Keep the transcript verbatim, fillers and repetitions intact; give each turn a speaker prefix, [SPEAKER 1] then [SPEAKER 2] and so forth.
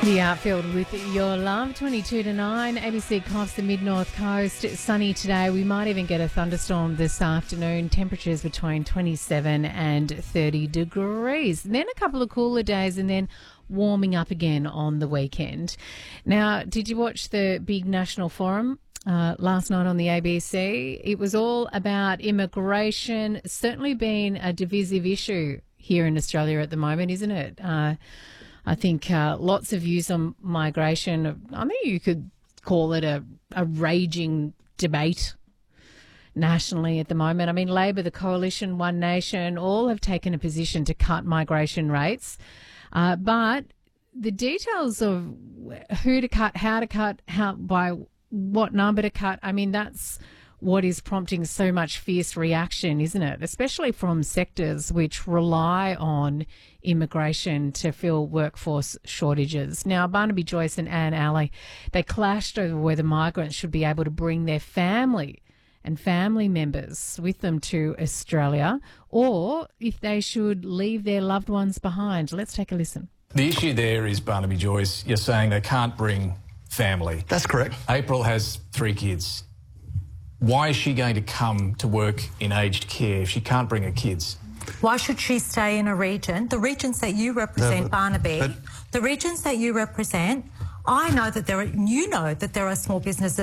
[SPEAKER 1] The outfield with Your Love, twenty-two to nine, A B C Coffs, the mid-north coast. It's sunny today. We might even get a thunderstorm this afternoon. Temperatures between twenty-seven and thirty degrees. And then a couple of cooler days and then warming up again on the weekend. Now, did you watch the big national forum uh, last night on the A B C? It was all about immigration. It's certainly been a divisive issue here in Australia at the moment, isn't it? Uh, I think uh, lots of views on migration. I mean, you could call it a, a raging debate nationally at the moment. I mean, Labor, the Coalition, One Nation, all have taken a position to cut migration rates. Uh, but the details of who to cut, how to cut, how by what number to cut, I mean, that's what is prompting so much fierce reaction, isn't it? Especially from sectors which rely on immigration to fill workforce shortages. Now, Barnaby Joyce and Anne Alley, they clashed over whether migrants should be able to bring their family and family members with them to Australia, or if they should leave their loved ones behind. Let's take a listen.
[SPEAKER 2] The issue there is, Barnaby Joyce, you're saying they can't bring family.
[SPEAKER 3] That's correct.
[SPEAKER 2] April has three kids. Why is she going to come to work in aged care if she can't bring her kids?
[SPEAKER 4] Why should she stay in a region? The regions that you represent, no, but, Barnaby, but, the regions that you represent, I know that there are, you know that there are small businesses